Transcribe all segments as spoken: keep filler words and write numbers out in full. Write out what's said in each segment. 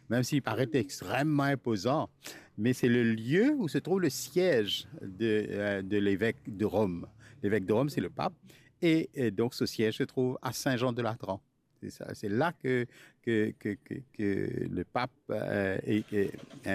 même s'il paraît extrêmement imposant, mais c'est le lieu où se trouve le siège de, euh, de l'évêque de Rome. L'évêque de Rome, c'est le pape, et, et donc ce siège se trouve à Saint-Jean-de-Latran. C'est ça, c'est là que, que, que, que, que le pape euh, est, est,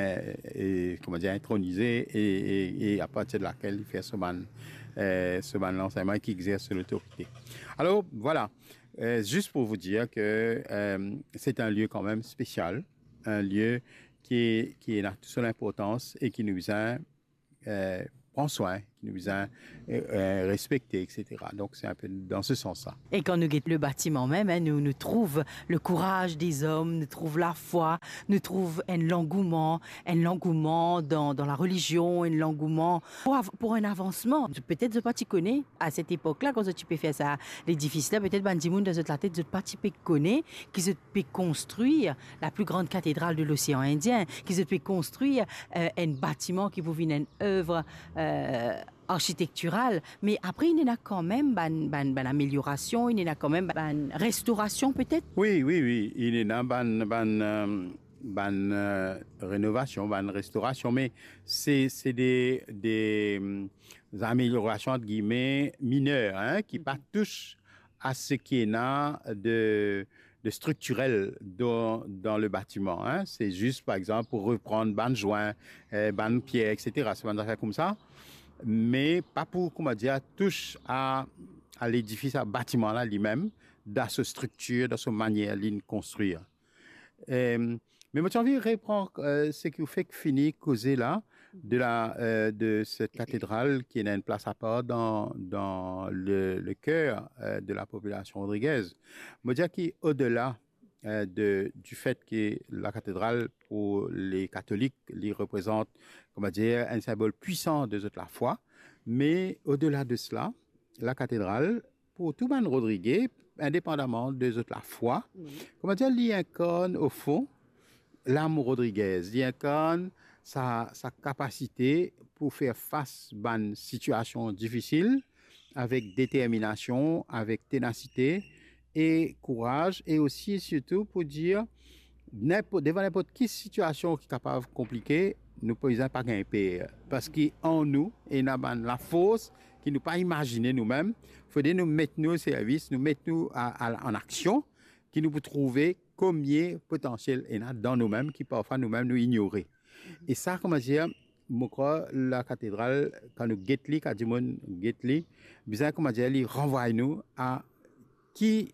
est, comment dire, intronisé et, et, et à partir de laquelle il fait ce man, euh, ce man l'enseignement qui exerce l'autorité. Alors voilà, euh, juste pour vous dire que euh, c'est un lieu quand même spécial, un lieu qui, est, qui a toute son importance et qui nous a euh, prend soin, qui nous a euh, respectés, et cetera. Donc, c'est un peu dans ce sens-là. Et quand nous guettons le bâtiment même, hein, nous, nous trouve le courage des hommes, nous trouve la foi, nous trouve un l'engouement, un l'engouement dans, dans la religion, un l'engouement pour, pour un avancement. Peut-être que tu connais, à cette époque-là, quand tu peux faire ça, l'édifice-là, peut-être que tu dans la tête, tu peux connaître, qu'ils peut construire la plus grande cathédrale de l'océan Indien, qu'ils peut construire euh, un bâtiment qui vous vient une œuvre euh, architecturale, mais après il y en a quand même ban, ban, ban amélioration, il y en a quand même ban restauration peut-être. Oui, oui, oui, il y en a ban, ban, euh, ban euh, rénovation, ban restauration, mais c'est c'est des des euh, améliorations entre guillemets mineures, hein, qui pas touchent à ce qui est là de de structurel dans, dans le bâtiment. Hein. C'est juste, par exemple, pour reprendre ban joint, euh, ban pierre, et cetera. C'est des affaires comme ça. Mais pas pour, comment dire, touche à, à l'édifice, à bâtiment là lui-même, dans sa structure, dans sa manière de construire. Euh, mais moi, j'ai envie de reprendre euh, ce qui vous fait finir causer là de la euh, de cette cathédrale qui est une place à part dans dans le, le cœur euh, de la population rodriguaise. Moi, dire qu'au-delà euh, de du fait que la cathédrale pour les catholiques, les représente, comment dire, un symbole puissant de la foi, mais au-delà de cela, la cathédrale pour tout le monde rodriguais, indépendamment de la foi, mmh. comment dire, il incarne au fond l'âme rodriguaise, il incarne sa, sa capacité pour faire face à une situation difficile avec détermination, avec ténacité et courage, et aussi surtout pour dire, devant n'importe quelle situation qui est capable de compliquer, nous ne pouvons pas gagner parce qu'en nous, il y a la force qui nous pas imaginer nous-mêmes. Il faut nous mettre nous au service, nous mettre nous à, à, en action, qui nous peut trouver combien potentiel il y a dans nous-mêmes, qui parfois nous-mêmes nous ignorer. Mm-hmm. Et ça, comment dire, je crois, la cathédrale, quand nous guettons, quand nous guettons, bien, comment dire, il renvoie nous à qui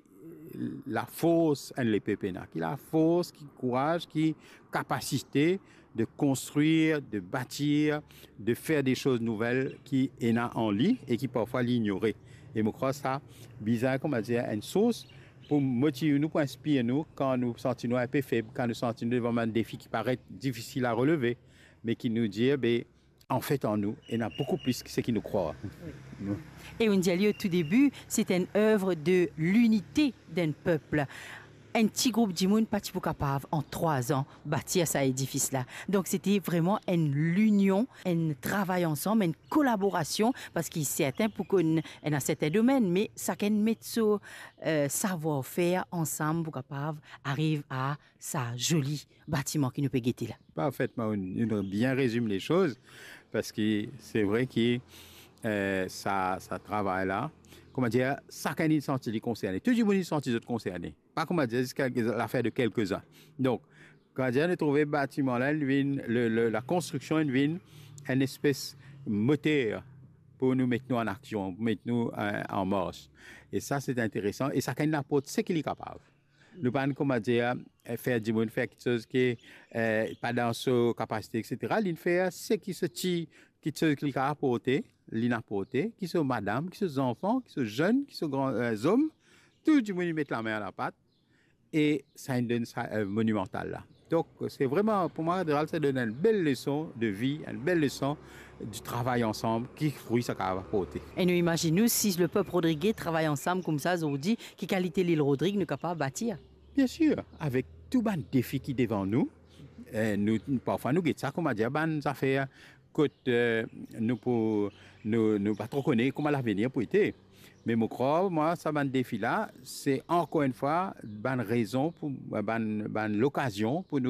la force en les pépénas, qui la force, qui courage, qui capacité de construire, de bâtir, de faire des choses nouvelles qui est en lui et qui parfois l'ignorer. Et je crois ça bizarre, comment dire, une source pour motiver nous, pour inspirer nous quand nous sentons un peu faibles, quand nous sentons devant un défi qui paraît difficile à relever, mais qui nous dit, ben, en fait, en nous, il y en a beaucoup plus que ce qui nous croient. Oui. Et on dit au tout début, c'est une œuvre de l'unité d'un peuple. Un petit groupe d'Imoun, pas pour capable, en trois ans, bâtir cet édifice-là. Donc, c'était vraiment une l'union, un travail ensemble, une collaboration, parce qu'il est certain pour qu'on ait un certain domaine, mais chacun met son euh, savoir-faire ensemble pour capable arrive à sa jolie bâtiment qui nous peut guetter là. Parfaitement, on bien résume les choses, parce que c'est vrai que euh, ça, ça travaille là. Comment dire, chacun est senti concerné. Tout le monde est senti concerné. Pas comment dire, c'est l'affaire de quelques-uns. Donc, quand on a trouvé le bâtiment là, le, le, la construction est une espèce de moteur pour nous mettre nous en action, pour mettre nous euh, en marche. Et ça, c'est intéressant. Et chacun apporte ce qu'il est capable. Nous pas comment dire, faire du monde, faire quelque chose qui est euh, pas dans sa capacité, et cetera. Il fait ce qui se tire, qui se qu'il a apporté, l'inapporté, qui sont madame, qui sont enfants, qui sont jeunes, qui sont grands euh, hommes, tout le monde met la main à la pâte et ça donne ça euh, monumental là. Donc c'est vraiment pour moi ça donne une belle leçon de vie, une belle leçon du travail ensemble qui fruit ça va apporter. Et nous imaginons si le peuple rodriguais travaille ensemble comme ça, on dit qui qualité l'île Rodrigue nous capable de bâtir. Bien sûr, avec tout ban défi qui est devant nous, euh, nous parfois nous ça comment dire ban affaires que euh, nous pour nous nous pas trop connaître comment l'avenir peut être. Mais je crois, moi, ça ban défi là, c'est encore une fois ban raison pour ban ban l'occasion pour nous